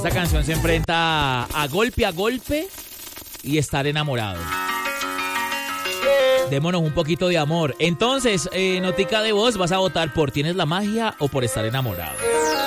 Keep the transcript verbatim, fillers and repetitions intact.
Esta canción se enfrenta a, a golpe a golpe y estar enamorado. Démonos un poquito de amor. Entonces, eh, notica de voz, vas a votar por ¿tienes la magia o por estar enamorado?